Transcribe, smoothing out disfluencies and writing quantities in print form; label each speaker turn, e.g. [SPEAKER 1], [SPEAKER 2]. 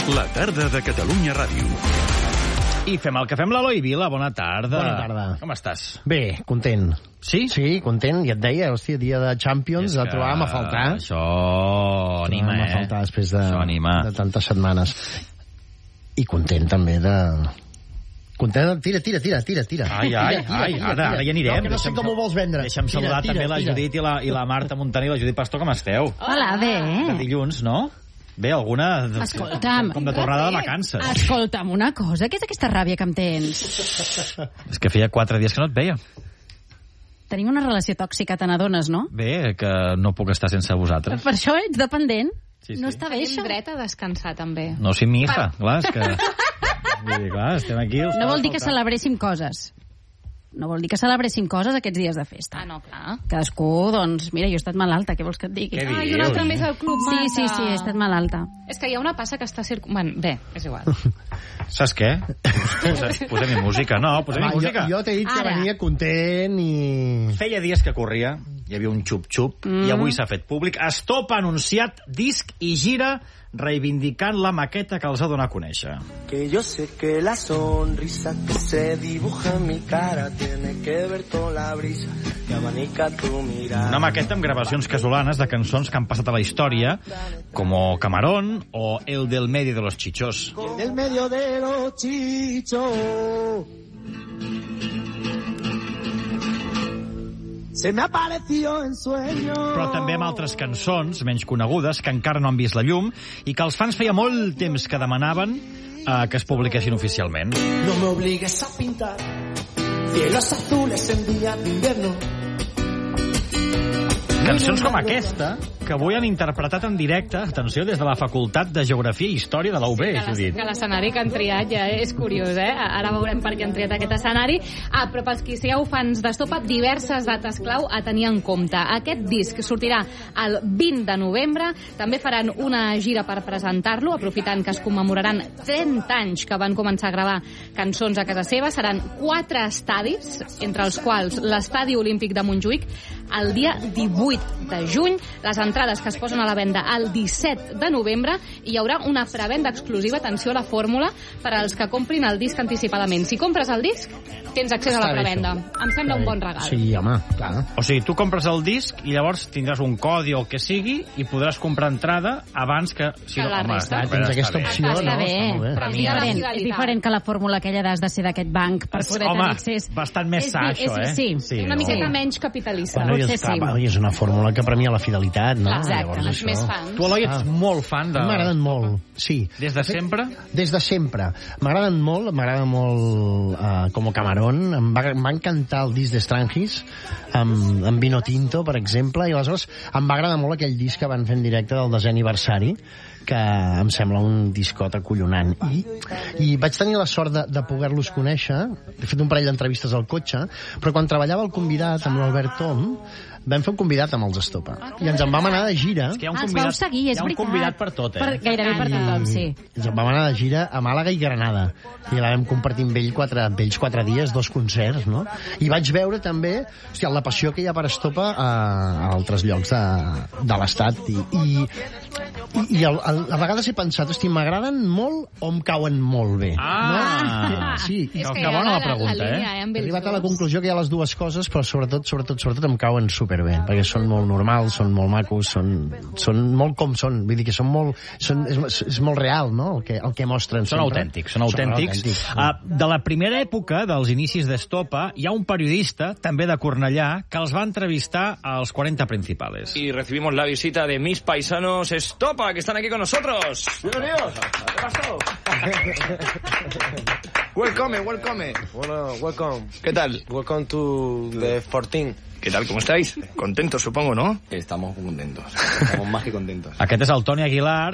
[SPEAKER 1] La tarda de Catalunya Ràdio.
[SPEAKER 2] I fem el que fem l'Eloi Vila. Bona tarda.
[SPEAKER 3] Bona tarda.
[SPEAKER 2] Com estàs?
[SPEAKER 3] Bé, content.
[SPEAKER 2] Sí?
[SPEAKER 3] Sí, content. I et deia, hòstia, dia de Champions, de trobar-me a faltar.
[SPEAKER 2] Això anima,
[SPEAKER 3] a faltar després de tantes setmanes. I content també de... Content de... Tira.
[SPEAKER 2] Ai, ara ja anirem.
[SPEAKER 3] No, que no sé com ho vols vendre.
[SPEAKER 2] Deixa'm saludar també la Judit i la Marta Montaner i la Judit Pastor. Com esteu?
[SPEAKER 4] Hola, bé.
[SPEAKER 2] De dilluns, no? Bé, alguna...
[SPEAKER 4] Escolta'm.
[SPEAKER 2] Com de tornada de vacances.
[SPEAKER 4] Escolta'm una cosa, què és aquesta ràbia que em tens?
[SPEAKER 2] És que feia 4 dies que no et veia.
[SPEAKER 4] Tenim una relació tòxica, te n'adones, no?
[SPEAKER 2] Bé, que no puc estar sense vosaltres.
[SPEAKER 4] Per això ets dependent?
[SPEAKER 2] Sí.
[SPEAKER 4] No està bé, això?
[SPEAKER 5] Tenim dret a descansar, també.
[SPEAKER 2] No, sí, mi hija, clar, és que... Vull dir, clar, estem aquí...
[SPEAKER 4] No vol dir que celebréssim coses. No vol dir que celebréssim coses aquests dies de festa.
[SPEAKER 5] Ah, no, clar.
[SPEAKER 4] Cadascú, doncs, mira, jo he estat malalta, què vols que et digui?
[SPEAKER 2] Què dius?
[SPEAKER 5] I una altra més al club, Marta.
[SPEAKER 4] Sí, he estat malalta.
[SPEAKER 5] És que hi ha una passa que està Bueno, bé, és igual.
[SPEAKER 2] Saps què? Posem-hi música. No, posem-hi música.
[SPEAKER 3] Jo t'he dit que venia content i...
[SPEAKER 2] Feia dies que corria, hi havia un xup-xup, i avui s'ha fet públic. Estopa ha anunciat disc i gira reivindicant la maqueta que els ha donat a conèixer.
[SPEAKER 6] Que yo sé que la sonrisa que se dibuja en mi cara tiene que ver con la brisa que abanica tu mirada.
[SPEAKER 2] Una maqueta amb gravacions casolanes de cançons que han passat a la història, com Camarón o El del medio de los chichos.
[SPEAKER 6] El del medio de los chichos. Se me apareció en sueño.
[SPEAKER 2] Però també amb altres cançons menys conegudes que encara no han vist la llum i que els fans feia molt temps que demanaven que es publiquessin oficialment.
[SPEAKER 6] No me obligues a pintar cielos azules en días de invierno.
[SPEAKER 2] Cançons com aquesta, que avui han interpretat en directe, atenció, des de la Facultat de Geografia i Història de la UB, Judit.
[SPEAKER 5] Que l'escenari que han triat ja és curiós, eh? Ara veurem per què han triat aquest escenari. Però pels que sigueu fans d'Estopa, diverses dates clau a tenir en compte. Aquest disc sortirà el 20 de novembre. També faran una gira per presentar-lo, aprofitant que es commemoraran 30 anys que van començar a gravar cançons a casa seva. Seran 4 estadis, entre els quals l'Estadi Olímpic de Montjuïc, el dia 18 de juny. Les entrades que es posen a la venda el 17 de novembre i hi haurà una prevenda exclusiva, atenció a la fórmula, per als que comprin el disc anticipadament. Si compres el disc, tens accés a la prevenda. Em sembla un bon regal.
[SPEAKER 3] Sí, home, clar.
[SPEAKER 2] O sigui, tu compres el disc i llavors tindràs un codi o el que sigui i podràs comprar entrada abans que... Si
[SPEAKER 5] Que la resta.
[SPEAKER 3] Tens aquesta opció, no?
[SPEAKER 4] Està bé.
[SPEAKER 3] Està molt bé.
[SPEAKER 4] És diferent que la fórmula aquella d'has de ser d'aquest banc per poder tenir accés.
[SPEAKER 2] Bastant més sa, això, eh?
[SPEAKER 4] Sí.
[SPEAKER 5] Una miqueta menys capitalista.
[SPEAKER 3] Bueno,
[SPEAKER 4] Potser sí.
[SPEAKER 3] és una fórmula que premia la fidelitat, no?
[SPEAKER 5] Exacte,
[SPEAKER 3] Llavors,
[SPEAKER 5] els més fans.
[SPEAKER 2] Tu, Eloi, ets molt fan de...
[SPEAKER 3] M'agraden molt, sí.
[SPEAKER 2] Des de sempre?
[SPEAKER 3] Des de sempre. M'agrada molt com Camarón. Em va encantar el disc de Strangis, amb Vino Tinto, per exemple, i aleshores em va agradar molt aquell disc que van fer en directe del 10è aniversari, que em sembla un discot acollonant. I vaig tenir la sort de poder-los conèixer. He fet un parell d'entrevistes al cotxe, però quan treballava el convidat amb l'Albert Tom, vam fer un convidat amb els Estopa. I ens en vam anar de gira.
[SPEAKER 2] És que hi ha un
[SPEAKER 4] Els
[SPEAKER 2] convidat,
[SPEAKER 4] vau seguir, és
[SPEAKER 2] hi ha un
[SPEAKER 4] veritat.
[SPEAKER 2] convidat per tot, eh?
[SPEAKER 4] Gairebé per tothom, sí.
[SPEAKER 3] Ens en vam anar de gira a Màlaga i Granada. I la vam compartir amb ells 4 dies, 2 concerts, no? I vaig veure també la passió que hi ha per Estopa a altres llocs de l'Estat. I a vegades he pensat, m'agraden molt o em cauen molt bé?
[SPEAKER 2] Ah!
[SPEAKER 3] Sí,
[SPEAKER 5] És que
[SPEAKER 2] que bona la pregunta, eh?
[SPEAKER 3] he arribat a la conclusió que hi ha les dues coses, però sobretot em cauen superbé, perquè són molt normals, són molt macos, són molt com són, vull dir que són molt... És molt real, no?, el que mostren
[SPEAKER 2] Són
[SPEAKER 3] sempre.
[SPEAKER 2] autèntics. De la primera època, dels inicis d'Estopa, hi ha un periodista, també de Cornellà, que els va entrevistar als 40 principales.
[SPEAKER 7] Y recibimos la visita de mis paisanos Estopa, que están aquí con nosotros. Bienvenidos. ¿Qué pasó? Welcome.
[SPEAKER 6] Bueno, welcome.
[SPEAKER 7] ¿Qué tal?
[SPEAKER 6] Welcome to the 14.
[SPEAKER 7] ¿Qué tal? ¿Cómo estáis? Contentos, supongo, ¿no?
[SPEAKER 8] Estamos contentos. Estamos más que contentos.
[SPEAKER 2] Aquest és el Toni Aguilar,